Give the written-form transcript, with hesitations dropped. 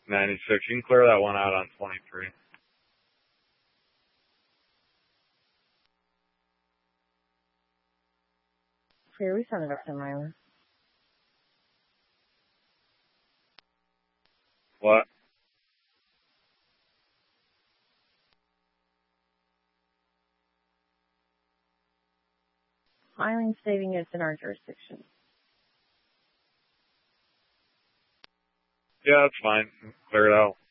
96. You can clear that one out on 23. Clear, we sounded up to Myler. What? Filing stating it's in our jurisdiction. Yeah, that's fine. Clear it out.